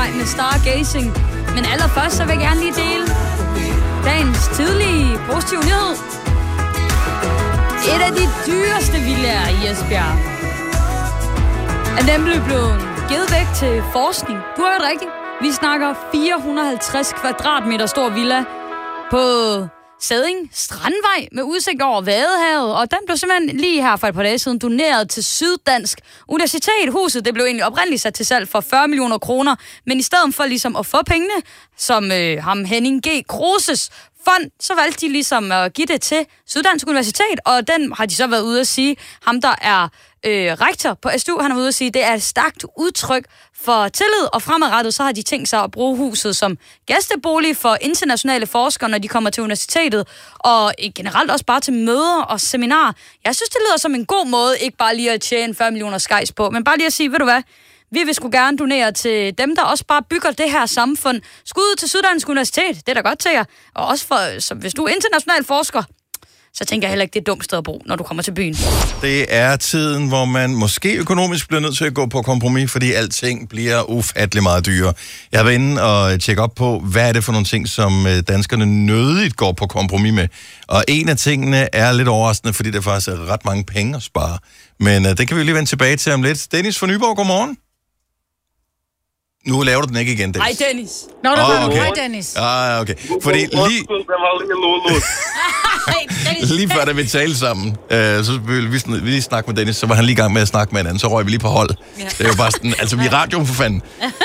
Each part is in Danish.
vej med stargazing. Men allerførst så vil jeg gerne lige dele dagens tidlige positive nyhed. Et af de dyreste villaer i Esbjerg er nemlig blevet givet væk til forskning. Du har hørt rigtigt. Vi snakker 450 kvadratmeter stor villa på Sædding Strandvej med udsigt over Vadehavet, og den blev simpelthen lige her for et par dage siden doneret til Syddansk Universitet. Huset det blev egentlig oprindeligt sat til salg for 40 millioner kroner, men i stedet for ligesom at få pengene, som ham Henning G. Kruses fond, så valgte de ligesom at give det til Syddansk Universitet, og den har de så været ude at sige, ham der er rektor på SDU, han har været ude at sige, det er et stærkt udtryk for tillid, og fremadrettet så har de tænkt sig at bruge huset som gæstebolig for internationale forskere, når de kommer til universitetet, og generelt også bare til møder og seminarer. Jeg synes, det lyder som en god måde, ikke bare lige at tjene 40 millioner skejs på, men bare lige at sige, ved du hvad, vi vil sgu gerne donere til dem, der også bare bygger det her samfund. Skud til Syddansk Universitet, det er da godt til jer. Og også for, så hvis du er international forsker, så tænker jeg heller ikke, det er et dumt sted at bo, når du kommer til byen. Det er tiden, hvor man måske økonomisk bliver nødt til at gå på kompromis, fordi alting bliver ufattelig meget dyrere. Jeg har været inde og tjekke op på, hvad er det for nogle ting, som danskerne nødigt går på kompromis med. Og en af tingene er lidt overraskende, fordi der faktisk er ret mange penge at spare. Men det kan vi lige vende tilbage til om lidt. Dennis fra Nyborg, godmorgen. Nu laver du den ikke igen, Dennis. Hej, Dennis. Nå, der var okay. Hej, Dennis. Okay. Fordi lige før, da vi talte sammen, så ville vi lige snakke med Dennis, så var han lige i gang med at snakke med hinanden, så røg vi lige på hold. Ja. Det er jo bare sådan, altså vi er radioen for fanden.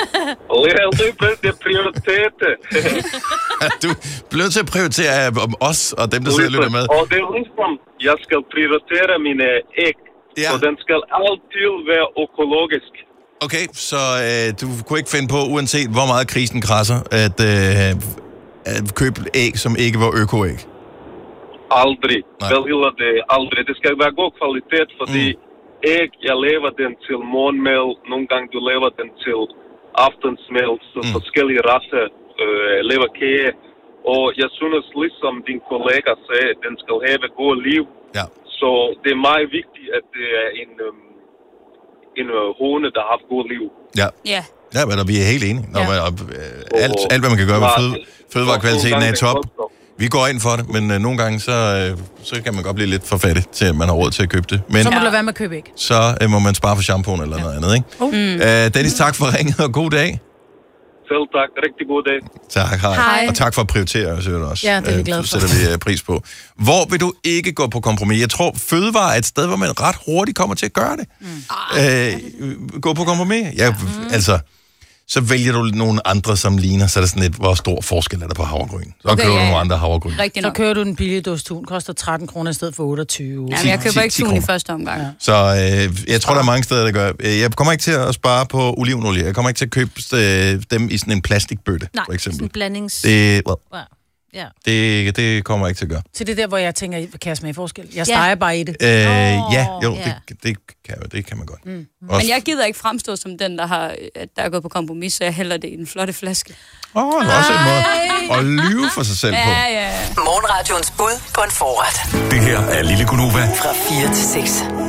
Du bliver nødt til at prioritere os og dem, der sidder og lytter med. Og det er ligesom, jeg skal prioritere mine æg, så den skal altid være økologisk. Okay, så du kunne ikke finde på, uanset hvor meget krisen krasser, at købe æg, som ikke var øko-æg? Aldrig. Aldrig. Det skal være god kvalitet, fordi æg, jeg laver den til morgenmad, nogle gange du laver den til aftensmad, så forskellige racer laver kage. Og jeg synes, ligesom din kollega sagde, at den skal have et godt liv. Ja. Så det er meget vigtigt, at det er en hone, der har haft godt liv. Ja. Ja. Ja, men vi er helt enige. Alt, hvad man kan gøre med fødevarekvaliteten er i top. Vi går ind for det, men nogle gange, så kan man godt blive lidt for fattig til, at man har råd til at købe det. Men så må du lade være med at købe æg. Så må man spare for shampooen eller noget andet, ikke? Dennis, tak for ringet, og god dag. Selv tak. Rigtig god dag. Tak, hej. Og tak for at prioritere os også. Ja, det er vi glade for. Så sætter vi pris på. Hvor vil du ikke gå på kompromis? Jeg tror, fødevare er et sted, hvor man ret hurtigt kommer til at gøre det. Gå på kompromis. Altså, så vælger du nogle andre, som ligner, så er der sådan lidt, hvor stor forskel er der på havregryn. Så køber du nogle andre havregryn. Så kører du den billige dåse tun, koster 13 kroner i stedet for 28. Ja, men jeg køber ikke tun i første omgang. Ja. Så jeg tror, der er mange steder, der gør. Jeg kommer ikke til at spare på olivenolie. Jeg kommer ikke til at købe dem i sådan en plastikbøtte, for eksempel. Nej, sådan en blandings... Ja. Det kommer jeg ikke til at gøre. Så det er der, hvor jeg tænker, kan jeg smage forskel? Jeg steger bare i det. Det kan man godt. Men jeg gider ikke fremstå som den, der er gået på kompromis, så jeg hælder det i en flotte flaske. Det er også en måde at lyve for sig selv på. Morgenradions bud på en forret. Det her er Lille Gunova. Fra 4 til 6.